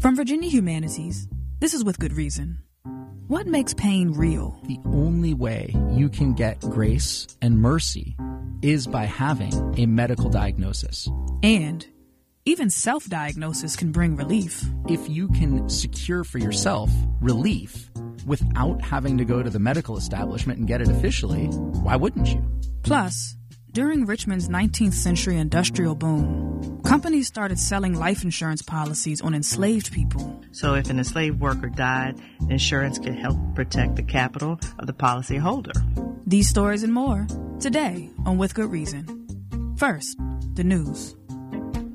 From Virginia Humanities, this is With Good Reason. What makes pain real? The only way you can get grace and mercy is by having a medical diagnosis. And even self-diagnosis can bring relief. If you can secure for yourself relief without having to go to the medical establishment and get it officially, why wouldn't you? Plus, during Richmond's 19th century industrial boom, companies started selling life insurance policies on enslaved people. So if an enslaved worker died, insurance could help protect the capital of the policyholder. These stories and more, today on With Good Reason. First, the news.